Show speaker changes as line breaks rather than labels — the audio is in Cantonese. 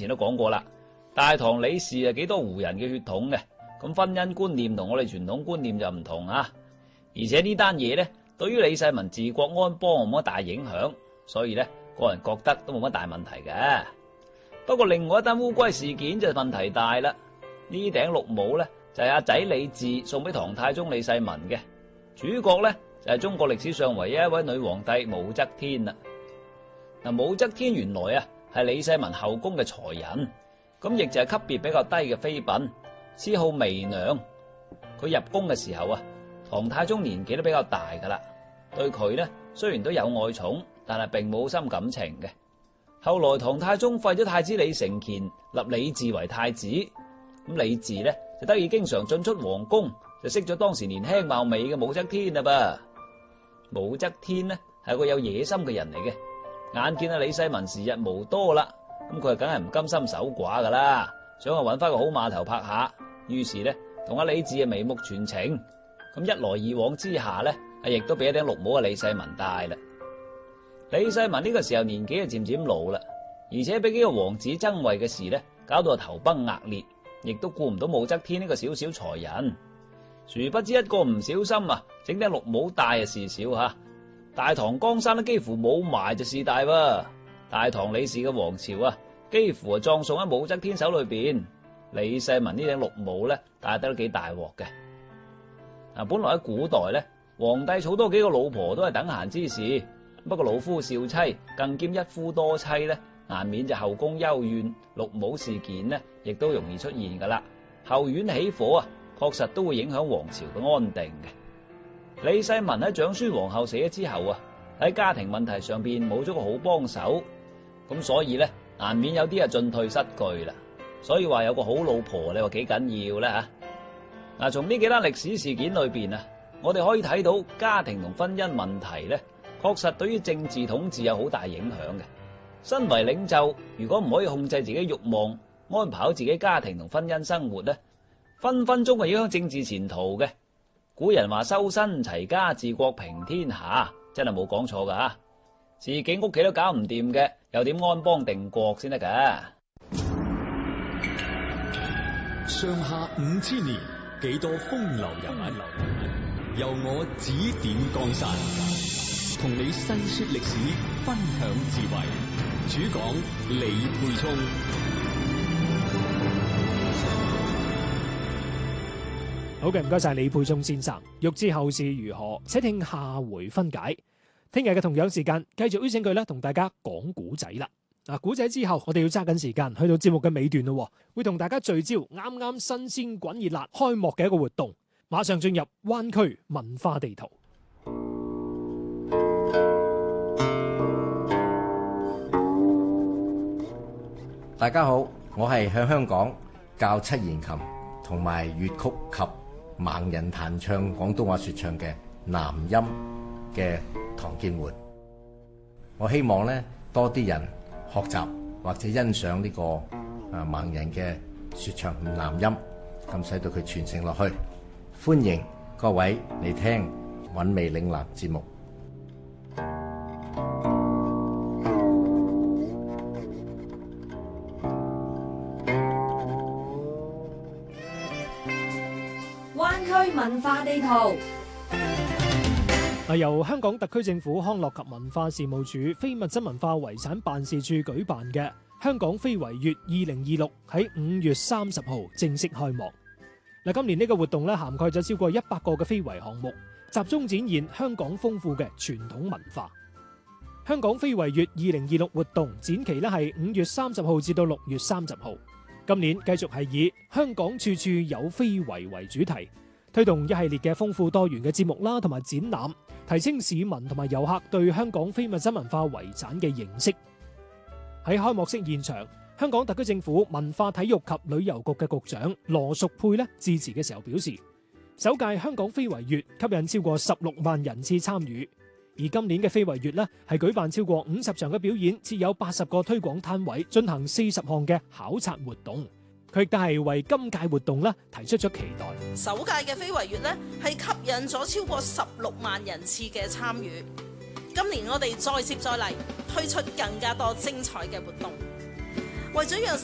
前都講過啦，大唐李氏係幾多胡人嘅血統嘅，咁婚姻觀念同我哋傳統觀念就唔同啊。而且呢單嘢呢，對於李世民治國安邦冇乜大影響，所以呢，個人覺得都冇乜大問題嘅。不過另外一單烏龜事件就問題大啦。呢頂綠帽呢，就係阿仔李治送俾唐太宗李世民嘅，主角呢，就係中國歷史上唯一一位女皇帝武則天啦。嗱，武則天原來啊係李世民後宮嘅才人，咁亦就係級別比較低嘅妃嬪，詩號媚娘。佢入宮嘅時候啊，唐太宗年紀都比較大噶啦，對佢呢，雖然都有愛寵，但係並冇深感情嘅。後來唐太宗廢咗太子李承乾，立李治為太子，咁李治呢，就得以經常進出皇宮，就識咗當時年輕貌美嘅武則天啦噃。武則天呢，係個有野心嘅人嚟嘅，眼見阿李世民時日無多啦，咁佢梗係唔甘心守寡噶啦，想去搵翻個好碼頭拍下，於是呢，同阿李治嘅眉目傳情，咁一來二往之下呢，亦都俾一頂綠帽阿李世民戴啦。李世民呢個時候年紀就漸漸老啦，而且俾幾個王子爭位嘅事呢，搞到頭崩額裂，亦都顧唔到武則天呢個小小才人。殊不知一個唔小心啊，整頂綠帽戴啊事小吓，大唐江山都幾乎冇埋就事大喎。大唐李氏嘅王朝啊，幾乎啊葬送喺武則天手裏邊。李世民呢頂綠帽呢，戴得都幾大鑊嘅。嗱，本來喺古代呢，皇帝儲多幾個老婆都係等閒之事。不過老夫少妻，更兼一夫多妻呢，難免就後宮幽怨，綠帽事件呢，亦都容易出現噶啦。後院起火啊，確實都會影響皇朝嘅安定嘅。李世民喺長孫皇后死咗之後啊，喺家庭問題上邊冇咗個好幫手，咁所以呢，難免有啲進退失據啦。所以話有個好老婆，你話幾緊要呢吓？嗱，從呢幾單歷史事件裏邊啊，我哋可以睇到家庭同婚姻問題呢，確實對於政治統治有好大影響嘅。身為領袖，如果唔可以控制自己慾望，安排好自己家庭同婚姻生活呢，分分鐘係影響政治前途嘅。古人話修身齊家治國平天下，真係冇講錯噶。自己屋企都搞唔掂嘅，又點安邦定國先得噶？
上下5000年，幾多風流人物，由我指點江山，同你細說歷史，分享智慧。主講李沛聰。
好嘅，唔該晒李沛聰先生。欲知後事如何，且聽下回分解。聽日嘅同樣時間，繼續邀請佢咧，同大家講古仔啦。嗱，古仔之後，我哋要揸緊時間去到節目嘅尾段咯，會同大家聚焦啱啱新鮮滾熱辣開幕嘅一個活動，馬上進入灣區文化地圖。
大家好，我係向香港教七弦琴同埋粵曲及盲人彈唱廣東話說唱嘅南音嘅唐建活。我希望咧多啲人學習或者欣賞呢個盲人嘅說唱南音，咁使到佢傳承落去。歡迎各位嚟聽韻味嶺南節目。
灣區文化地圖。
由香港特區政府康樂及文化事務署非物質文化遺產辦事處舉辦嘅香港非遺月2026喺5月30號正式開幕。今年呢個活動咧涵蓋咗超過100個嘅非遺項目，集中展現香港豐富嘅傳統文化。香港非遺月2026活動展期咧係5月30號至到6月30號。今年繼續係以香港處處有非遺為主題，推動一系列嘅豐富多元嘅節目啦，同埋展覽，提升市民同埋遊客對香港非物質文化遺產嘅認識。喺開幕式現場，香港特區政府文化體育及旅遊局嘅局長羅淑佩致辭嘅時候表示，首屆香港非遺月吸引超過16萬人次參與，而今年嘅非遺月係舉辦超過50場嘅表演，設有80個推廣攤位，進行40項嘅考察活動。佢亦都係為今屆活動提出咗期待。
首屆嘅非遺月係吸引咗超過16萬人次嘅參與。今年我哋再接再厲，推出更加多精彩嘅活動。為咗讓